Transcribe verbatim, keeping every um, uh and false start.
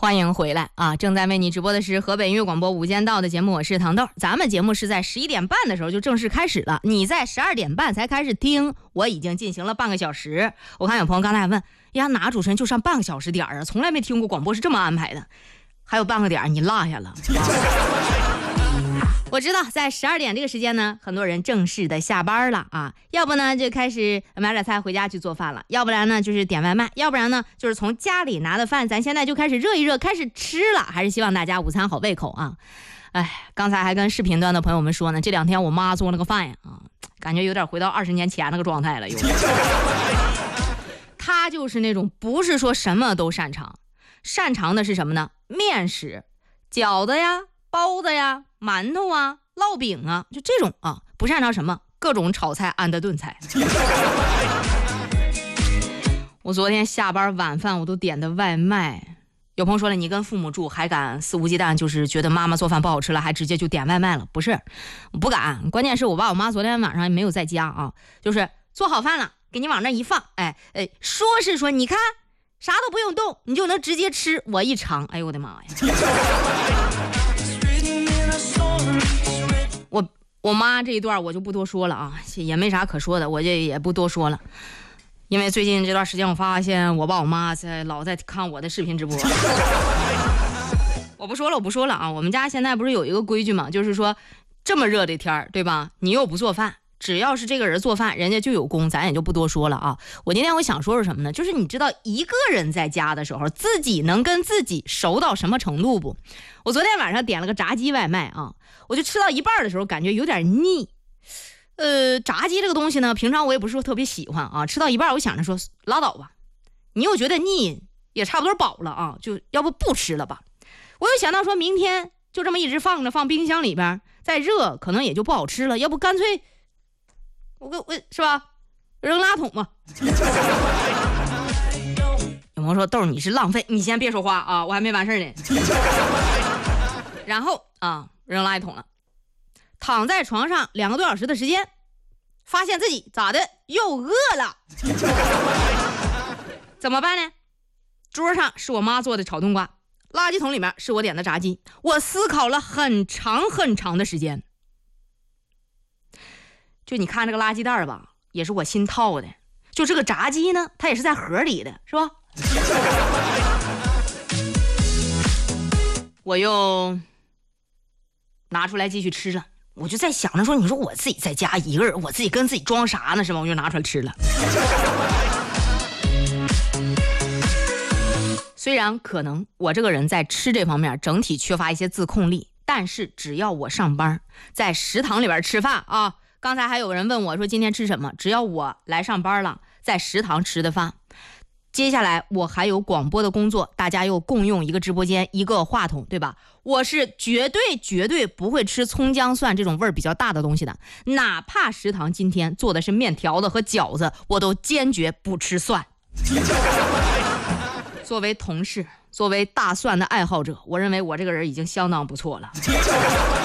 欢迎回来啊！正在为你直播的是河北音乐广播午间道的节目，我是糖豆。咱们节目是在十一点半的时候就正式开始了，你在十二点半才开始听，我已经进行了半个小时。我看有朋友刚才还问呀，哪主持人就上半个小时点啊？从来没听过广播是这么安排的，还有半个点你落下了。我知道在十二点这个时间呢，很多人正式的下班了啊，要不呢就开始买点菜回家去做饭了，要不然呢就是点外卖，要不然呢就是从家里拿的饭，咱现在就开始热一热，开始吃了。还是希望大家午餐好胃口啊！哎，刚才还跟视频端的朋友们说呢，这两天我妈做那个饭呀啊，感觉有点回到二十年前那个状态了又。她就是那种不是说什么都擅长，擅长的是什么呢？面食、饺子呀、包子呀、馒头啊、烙饼啊，就这种啊，不擅长什么各种炒菜、安的炖菜。我昨天下班晚饭我都点的外卖，有朋友说了，你跟父母住还敢肆无忌惮，就是觉得妈妈做饭不好吃了，还直接就点外卖了？不是，我不敢，关键是我爸我妈昨天晚上没有在家啊，就是做好饭了，给你往那一放，哎哎，说是说你看啥都不用动，你就能直接吃。我一尝，哎呦我的妈呀！我我妈这一段我就不多说了啊，也没啥可说的，我这也不多说了，因为最近这段时间我发现我爸我妈在老在看我的视频直播。我不说了，我不说了啊！我们家现在不是有一个规矩嘛，就是说这么热的天对吧？你又不做饭，只要是这个人做饭，人家就有功，咱也就不多说了啊。我今天我想说是什么呢？就是你知道一个人在家的时候，自己能跟自己熟到什么程度不？我昨天晚上点了个炸鸡外卖啊，我就吃到一半的时候感觉有点腻。呃，炸鸡这个东西呢，平常我也不是说特别喜欢啊，吃到一半我想着说拉倒吧，你又觉得腻，也差不多饱了啊，就要不不吃了吧。我又想到说明天就这么一直放着，放冰箱里边，再热可能也就不好吃了，要不干脆我我我是吧，扔垃圾桶吧。有朋友说豆你是浪费，你先别说话啊，我还没完事呢。然后啊，扔垃圾桶了，躺在床上两个多小时的时间，发现自己咋的又饿了。怎么办呢？桌上是我妈做的炒冬瓜，垃圾桶里面是我点的炸鸡。我思考了很长很长的时间，就你看这个垃圾袋吧，也是我新套的，就这个炸鸡呢，它也是在盒里的，是吧？我又拿出来继续吃了，我就在想着说，你说我自己在家一个人，我自己跟自己装啥呢，是吧？我就拿出来吃了。虽然可能我这个人在吃这方面整体缺乏一些自控力，但是只要我上班在食堂里边吃饭啊，刚才还有人问我说今天吃什么，只要我来上班了，在食堂吃的饭，接下来我还有广播的工作，大家又共用一个直播间一个话筒，对吧？我是绝对绝对不会吃葱姜蒜这种味儿比较大的东西的，哪怕食堂今天做的是面条子和饺子，我都坚决不吃蒜。作为同事，作为大蒜的爱好者，我认为我这个人已经相当不错了。